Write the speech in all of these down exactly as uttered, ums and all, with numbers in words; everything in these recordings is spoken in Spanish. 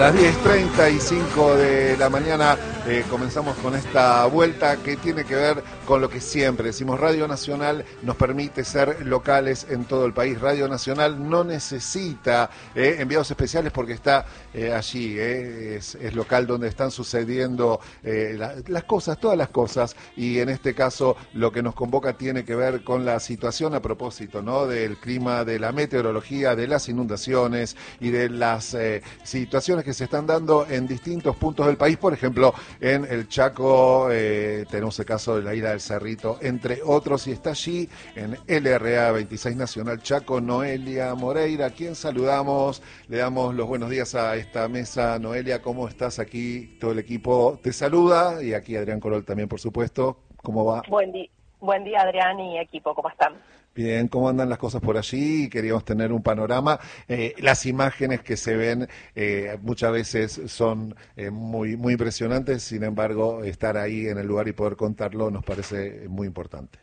las diez treinta y cinco de la mañana eh, comenzamos con esta vuelta que tiene que ver con lo que siempre decimos. Radio Nacional nos permite ser locales en todo el país. Radio Nacional no necesita eh, enviados especiales porque está eh, allí, eh, es, es local donde están sucediendo eh, la, las cosas, todas las cosas, y en este caso lo que nos convoca tiene que ver con la situación a propósito, ¿no?, del clima, de la meteorología, de las inundaciones y de las eh, situaciones que se están dando en distintos puntos del país. Por ejemplo, en el Chaco eh, tenemos el caso de la isla del Cerrito, entre otros, y está allí en L R A veintiséis Nacional Chaco Noelia Moreira, a quien saludamos, le damos los buenos días a esta mesa. Noelia, ¿cómo estás? Aquí todo el equipo te saluda, y aquí Adrián Corol también, por supuesto. ¿Cómo va? Buen día, buen día Adrián y equipo, ¿cómo están? Bien, ¿cómo andan las cosas por allí? Queríamos tener un panorama. Eh, las imágenes que se ven eh, muchas veces son eh, muy, muy impresionantes, sin embargo, estar ahí en el lugar y poder contarlo nos parece muy importante.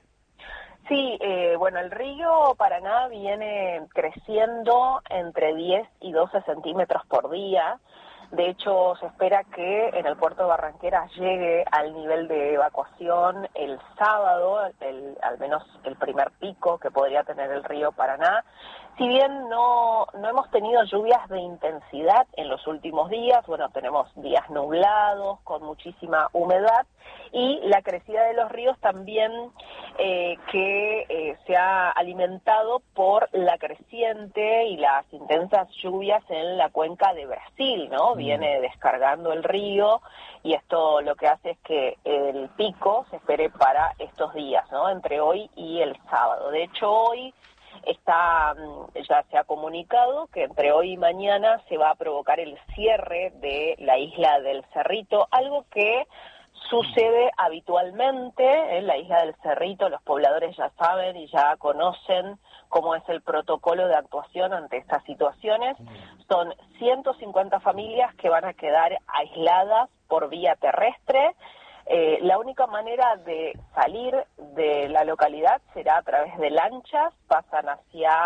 Sí, eh, bueno, el río Paraná viene creciendo entre diez y doce centímetros por día. De hecho, se espera que en el puerto de Barranqueras llegue al nivel de evacuación el sábado, el, al menos el primer pico que podría tener el río Paraná. Si bien no, no hemos tenido lluvias de intensidad en los últimos días, bueno, tenemos días nublados, con muchísima humedad, y la crecida de los ríos también eh, que eh, se ha alimentado por la creciente y las intensas lluvias en la cuenca de Brasil, ¿no? Viene descargando el río, y esto lo que hace es que el pico se espere para estos días, ¿no?, entre hoy y el sábado. De hecho, hoy está, ya se ha comunicado que entre hoy y mañana se va a provocar el cierre de la isla del Cerrito, algo que sucede habitualmente en la isla del Cerrito. Los pobladores ya saben y ya conocen cómo es el protocolo de actuación ante estas situaciones. Son ciento cincuenta familias que van a quedar aisladas por vía terrestre. Eh, la única manera de salir de la localidad será a través de lanchas, pasan hacia